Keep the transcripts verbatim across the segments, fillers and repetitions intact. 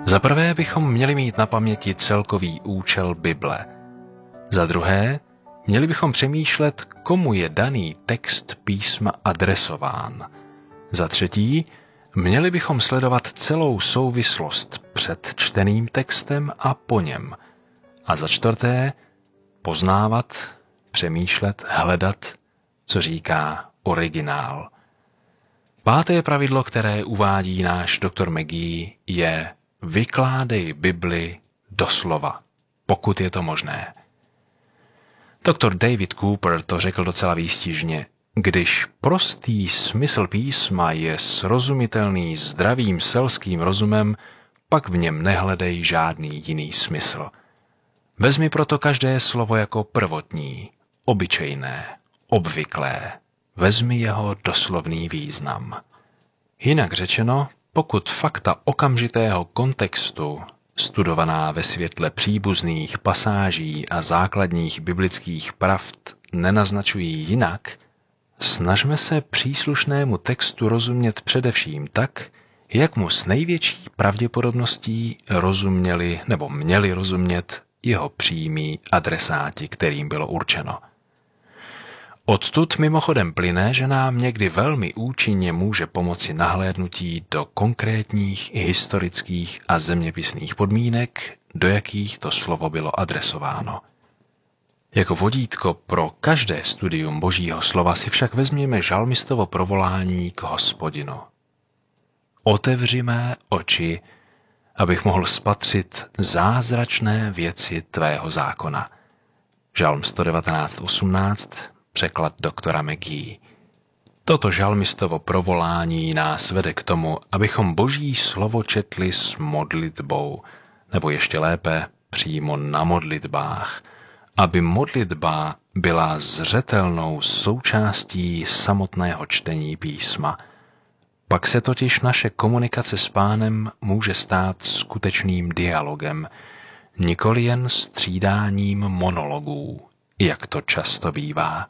Za prvé bychom měli mít na paměti celkový účel Bible. Za druhé, měli bychom přemýšlet, komu je daný text písma adresován. Za třetí, měli bychom sledovat celou souvislost před čteným textem a po něm. A za čtvrté, poznávat, přemýšlet, hledat, co říká originál. Páté pravidlo, které uvádí náš doktor McGee, je vykládej Bibli doslova, pokud je to možné. Doktor David Cooper to řekl docela výstižně. Když prostý smysl písma je srozumitelný zdravým selským rozumem, pak v něm nehledej žádný jiný smysl. Vezmi proto každé slovo jako prvotní, obyčejné, obvyklé. Vezmi jeho doslovný význam. Jinak řečeno, pokud fakta okamžitého kontextu, studovaná ve světle příbuzných pasáží a základních biblických pravd, nenaznačují jinak, snažme se příslušnému textu rozumět především tak, jak mu s největší pravděpodobností rozuměli nebo měli rozumět jeho přímí adresáti, kterým bylo určeno. Odtud mimochodem plyne, že nám někdy velmi účinně může pomoci nahlédnutí do konkrétních historických a zeměpisných podmínek, do jakých to slovo bylo adresováno. Jako vodítko pro každé studium Božího slova si však vezměme žalmistovo provolání k Hospodinu. Otevři mé oči, abych mohl spatřit zázračné věci tvého zákona. Žalm sto devatenáct osmnáct, překlad doktora McGee. Toto žalmistovo provolání nás vede k tomu, abychom Boží slovo četli s modlitbou, nebo ještě lépe přímo na modlitbách, aby modlitba byla zřetelnou součástí samotného čtení písma. Pak se totiž naše komunikace s Pánem může stát skutečným dialogem, nikoli jen střídáním monologů, jak to často bývá.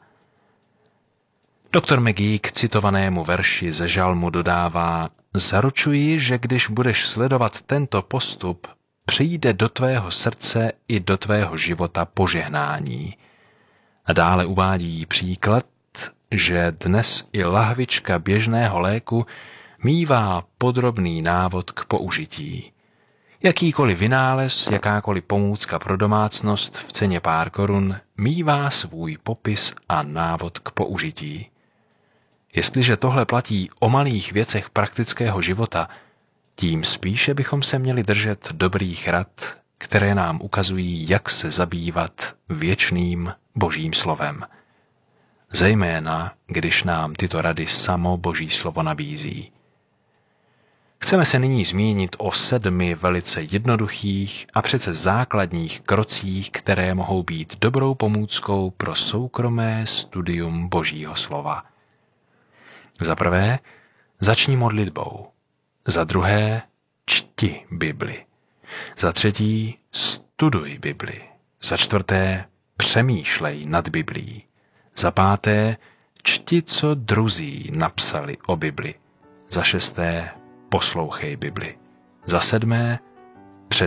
Doktor McGee k citovanému verši ze žalmu dodává: zaručuji, že když budeš sledovat tento postup, přijde do tvého srdce i do tvého života požehnání. A dále uvádí příklad, že dnes i lahvička běžného léku mívá podrobný návod k použití. Jakýkoliv vynález, jakákoliv pomůcka pro domácnost v ceně pár korun mívá svůj popis a návod k použití. Jestliže tohle platí o malých věcech praktického života, tím spíše bychom se měli držet dobrých rad, které nám ukazují, jak se zabývat věčným Božím slovem. Zejména, když nám tyto rady samo Boží slovo nabízí. Chceme se nyní zmínit o sedmi velice jednoduchých a přece základních krocích, které mohou být dobrou pomůckou pro soukromé studium Božího slova. Za prvé, začni modlitbou. Za druhé, čti Bibli. Za třetí, studuj Bibli. Za čtvrté, přemýšlej nad Biblí. Za páté, čti, co druzí napsali o Bibli. Za šesté, poslouchej Bibli. Za sedmé,